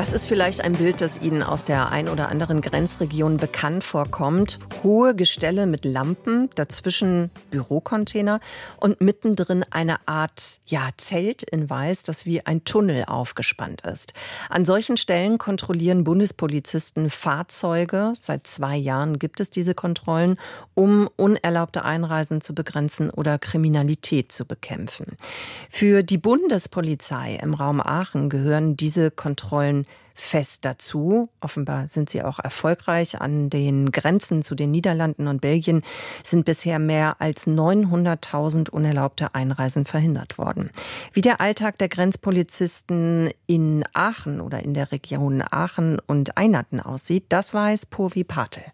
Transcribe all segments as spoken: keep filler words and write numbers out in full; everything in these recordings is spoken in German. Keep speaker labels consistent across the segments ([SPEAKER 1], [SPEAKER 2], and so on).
[SPEAKER 1] Das ist vielleicht ein Bild, das Ihnen aus der ein oder anderen Grenzregion bekannt vorkommt. Hohe Gestelle mit Lampen, dazwischen Bürocontainer und mittendrin eine Art ja, Zelt in Weiß, das wie ein Tunnel aufgespannt ist. An solchen Stellen kontrollieren Bundespolizisten Fahrzeuge. Seit zwei Jahren gibt es diese Kontrollen, um unerlaubte Einreisen zu begrenzen oder Kriminalität zu bekämpfen. Für die Bundespolizei im Raum Aachen gehören diese Kontrollen fest dazu. Offenbar sind sie auch erfolgreich. An den Grenzen zu den Niederlanden und Belgien sind bisher mehr als neunhunderttausend unerlaubte Einreisen verhindert worden. Wie der Alltag der Grenzpolizisten in Aachen oder in der Region Aachen und Einatten aussieht, das weiß Purvi Patel.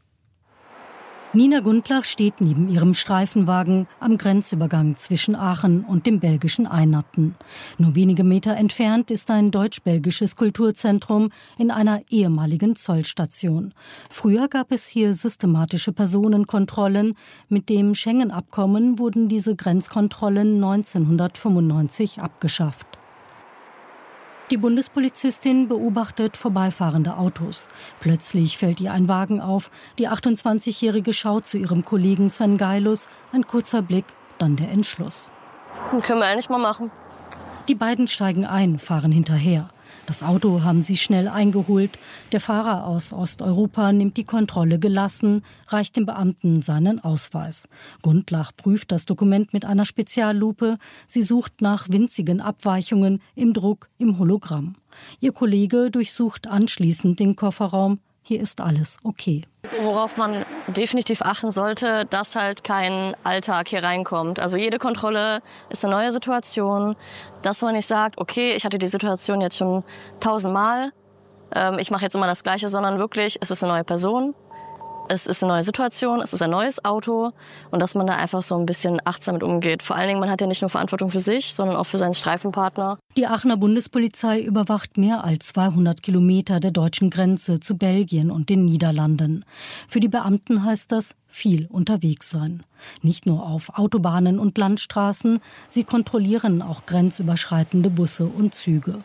[SPEAKER 2] Nina Gundlach steht neben ihrem Streifenwagen am Grenzübergang zwischen Aachen und dem belgischen Einatten. Nur wenige Meter entfernt ist ein deutsch-belgisches Kulturzentrum in einer ehemaligen Zollstation. Früher gab es hier systematische Personenkontrollen. Mit dem Schengen-Abkommen wurden diese Grenzkontrollen neunzehnhundertfünfundneunzig abgeschafft. Die Bundespolizistin beobachtet vorbeifahrende Autos. Plötzlich fällt ihr ein Wagen auf. Die achtundzwanzigjährige schaut zu ihrem Kollegen Sven Geilus. Ein kurzer Blick, dann der Entschluss.
[SPEAKER 3] Das können wir eigentlich mal machen.
[SPEAKER 2] Die beiden steigen ein, fahren hinterher. Das Auto haben sie schnell eingeholt. Der Fahrer aus Osteuropa nimmt die Kontrolle gelassen, reicht dem Beamten seinen Ausweis. Gundlach prüft das Dokument mit einer Speziallupe. Sie sucht nach winzigen Abweichungen im Druck, im Hologramm. Ihr Kollege durchsucht anschließend den Kofferraum. Hier ist alles okay.
[SPEAKER 3] Worauf man definitiv achten sollte, dass halt kein Alltag hier reinkommt. Also jede Kontrolle ist eine neue Situation. Dass man nicht sagt, okay, ich hatte die Situation jetzt schon tausendmal, ähm, ich mache jetzt immer das Gleiche, sondern wirklich, es ist eine neue Person. Es ist eine neue Situation, es ist ein neues Auto und dass man da einfach so ein bisschen achtsam mit umgeht. Vor allen Dingen, man hat ja nicht nur Verantwortung für sich, sondern auch für seinen Streifenpartner.
[SPEAKER 2] Die Aachener Bundespolizei überwacht mehr als zweihundert Kilometer der deutschen Grenze zu Belgien und den Niederlanden. Für die Beamten heißt das viel unterwegs sein. Nicht nur auf Autobahnen und Landstraßen, sie kontrollieren auch grenzüberschreitende Busse und Züge.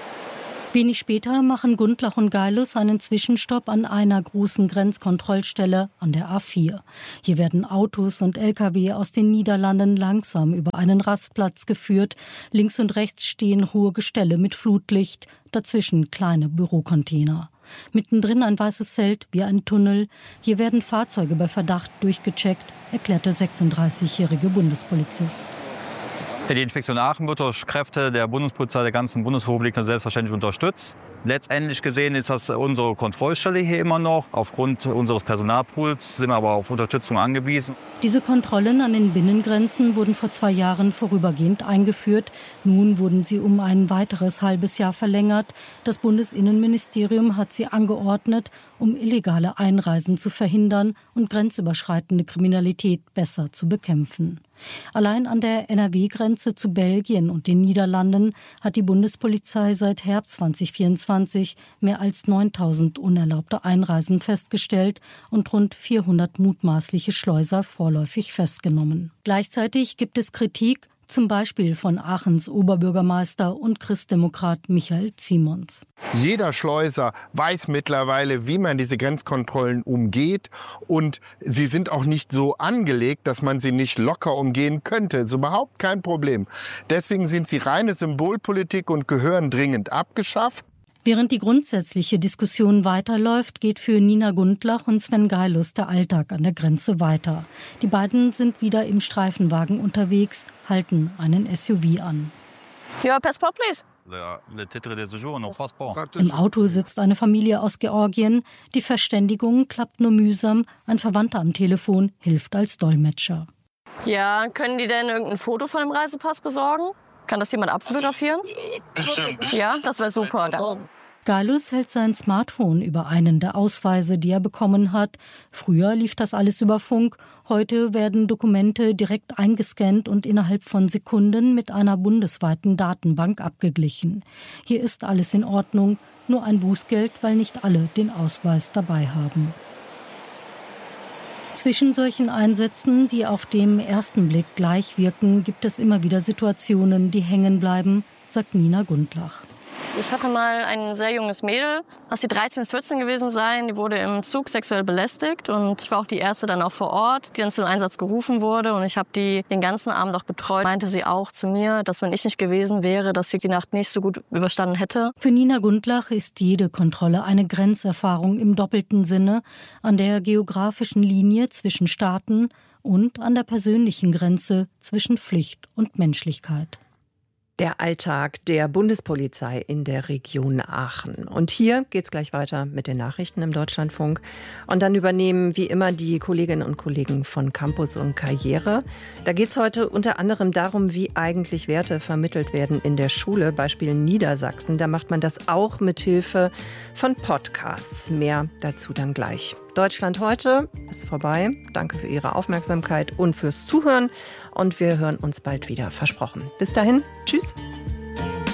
[SPEAKER 2] Wenig später machen Gundlach und Geilus einen Zwischenstopp an einer großen Grenzkontrollstelle an der A vier. Hier werden Autos und L K W aus den Niederlanden langsam über einen Rastplatz geführt. Links und rechts stehen hohe Gestelle mit Flutlicht, dazwischen kleine Bürocontainer. Mittendrin ein weißes Zelt wie ein Tunnel. Hier werden Fahrzeuge bei Verdacht durchgecheckt, erklärt der sechsunddreißigjährige Bundespolizist.
[SPEAKER 4] Die Inspektion Aachen wird durch Kräfte der Bundespolizei der ganzen Bundesrepublik selbstverständlich unterstützt. Letztendlich gesehen ist das unsere Kontrollstelle hier immer noch. Aufgrund unseres Personalpools sind wir aber auf Unterstützung angewiesen.
[SPEAKER 2] Diese Kontrollen an den Binnengrenzen wurden vor zwei Jahren vorübergehend eingeführt. Nun wurden sie um ein weiteres halbes Jahr verlängert. Das Bundesinnenministerium hat sie angeordnet, um illegale Einreisen zu verhindern und grenzüberschreitende Kriminalität besser zu bekämpfen. Allein an der N R W-Grenze zu Belgien und den Niederlanden hat die Bundespolizei seit Herbst zweitausendvierundzwanzig mehr als neuntausend unerlaubte Einreisen festgestellt und rund vierhundert mutmaßliche Schleuser vorläufig festgenommen. Gleichzeitig gibt es Kritik, zum Beispiel von Aachens Oberbürgermeister und Christdemokrat Michael Ziemons.
[SPEAKER 5] Jeder Schleuser weiß mittlerweile, wie man diese Grenzkontrollen umgeht. Und sie sind auch nicht so angelegt, dass man sie nicht locker umgehen könnte. Das ist überhaupt kein Problem. Deswegen sind sie reine Symbolpolitik und gehören dringend abgeschafft.
[SPEAKER 2] Während die grundsätzliche Diskussion weiterläuft, geht für Nina Gundlach und Sven Geilus der Alltag an der Grenze weiter. Die beiden sind wieder im Streifenwagen unterwegs, halten einen S U V an.
[SPEAKER 3] Your passport, please.
[SPEAKER 2] Im Auto sitzt eine Familie aus Georgien. Die Verständigung klappt nur mühsam. Ein Verwandter am Telefon hilft als Dolmetscher.
[SPEAKER 3] Ja, können die denn irgendein Foto von dem Reisepass besorgen? Kann das jemand abfotografieren?
[SPEAKER 5] Bestimmt.
[SPEAKER 3] Ja, das wäre super. Danke.
[SPEAKER 2] Geilus hält sein Smartphone über einen der Ausweise, die er bekommen hat. Früher lief das alles über Funk. Heute werden Dokumente direkt eingescannt und innerhalb von Sekunden mit einer bundesweiten Datenbank abgeglichen. Hier ist alles in Ordnung, nur ein Bußgeld, weil nicht alle den Ausweis dabei haben. Zwischen solchen Einsätzen, die auf den ersten Blick gleich wirken, gibt es immer wieder Situationen, die hängen bleiben, sagt Nina Gundlach.
[SPEAKER 3] Ich hatte mal ein sehr junges Mädel, lass sie dreizehn, vierzehn gewesen sein, die wurde im Zug sexuell belästigt und ich war auch die erste dann auch vor Ort, die dann zum Einsatz gerufen wurde und ich habe die den ganzen Abend auch betreut. Meinte sie auch zu mir, dass wenn ich nicht gewesen wäre, dass sie die Nacht nicht so gut überstanden hätte.
[SPEAKER 2] Für Nina Gundlach ist jede Kontrolle eine Grenzerfahrung im doppelten Sinne, an der geografischen Linie zwischen Staaten und an der persönlichen Grenze zwischen Pflicht und Menschlichkeit.
[SPEAKER 1] Der Alltag der Bundespolizei in der Region Aachen. Und hier geht's gleich weiter mit den Nachrichten im Deutschlandfunk. Und dann übernehmen wie immer die Kolleginnen und Kollegen von Campus und Karriere. Da geht's heute unter anderem darum, wie eigentlich Werte vermittelt werden in der Schule. Beispiel Niedersachsen. Da macht man das auch mit Hilfe von Podcasts. Mehr dazu dann gleich. Deutschland heute ist vorbei. Danke für Ihre Aufmerksamkeit und fürs Zuhören. Und wir hören uns bald wieder. Versprochen. Bis dahin. Tschüss.